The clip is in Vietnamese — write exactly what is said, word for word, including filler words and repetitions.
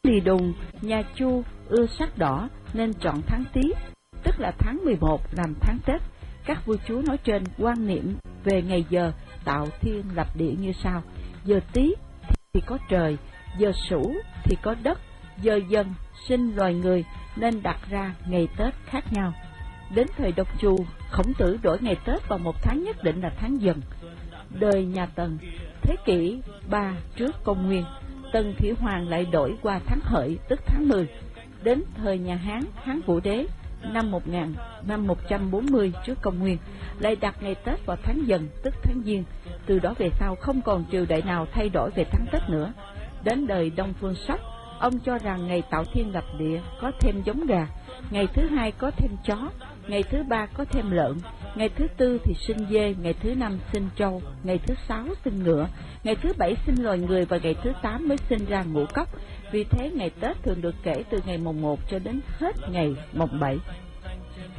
Lì Đùng, nhà Chu ưa sắc đỏ nên chọn tháng Tý, tức là tháng mười một làm tháng Tết. Các vua chúa nói trên quan niệm về ngày giờ tạo thiên lập địa như sau: giờ Tý thì có trời, giờ Sửu thì có đất, giờ Dần sinh loài người nên đặt ra ngày Tết khác nhau. Đến thời Độc Chu, Khổng Tử đổi ngày Tết vào một tháng nhất định là tháng Dần. Đời nhà Tần, thế kỷ ba trước công nguyên, Tần Thủy Hoàng lại đổi qua tháng Hợi tức tháng mười. Đến thời nhà Hán, Hán Vũ Đế năm một nghìn năm một trăm bốn mươi trước công nguyên lại đặt ngày Tết vào tháng Dần tức tháng Giêng. Từ đó về sau không còn triều đại nào thay đổi về tháng Tết nữa. Đến đời Đông Phương Sóc, ông cho rằng ngày tạo thiên lập địa có thêm giống gà, ngày thứ hai có thêm chó, ngày thứ ba có thêm lợn, ngày thứ tư thì sinh dê, ngày thứ năm sinh trâu, ngày thứ sáu sinh ngựa, ngày thứ bảy sinh loài người và ngày thứ tám mới sinh ra ngũ cốc. Vì thế ngày Tết thường được kể từ ngày mồng một cho đến hết ngày mồng bảy.